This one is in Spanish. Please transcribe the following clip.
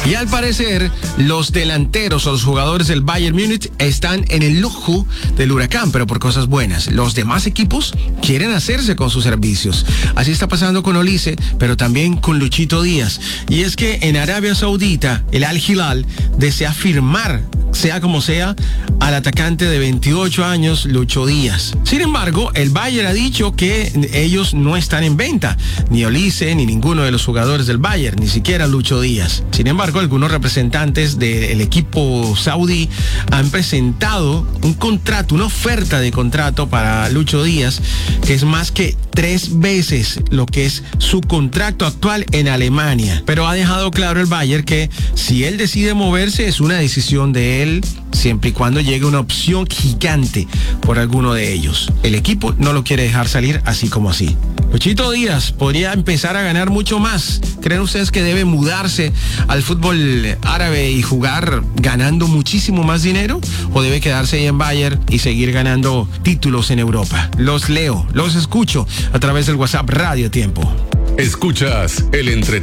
Y al parecer, los delanteros o los jugadores del Bayern Múnich están en el lujo del huracán, pero por cosas buenas. Los demás equipos quieren hacerse con sus servicios. Así está pasando con Olise, pero también con Luchito Díaz. Y es que en Arabia Saudita, el Al Hilal desea firmar, sea como sea, al atacante de 28 años, Lucho Díaz. Sin embargo, el Bayern ha dicho que ellos no están en venta, ni Olise, ni ninguno de los jugadores del Bayern, ni siquiera Lucho Díaz. Sin embargo, algunos representantes del equipo saudí han presentado un contrato, una oferta de contrato para Lucho Díaz, que es más que 3 veces lo que es su contrato actual en Alemania. Pero ha dejado claro el Bayern que si él decide moverse es una decisión de él, siempre y cuando llegue una opción gigante por alguno de ellos. El equipo no lo quiere dejar salir así como así. Luchito Díaz podría empezar a ganar mucho más. ¿Creen ustedes que debe mudarse al fútbol árabe y jugar ganando muchísimo más dinero? ¿O debe quedarse ahí en Bayern y seguir ganando títulos en Europa? Los leo, los escucho a través del WhatsApp Radio Tiempo. Escuchas el entretenimiento.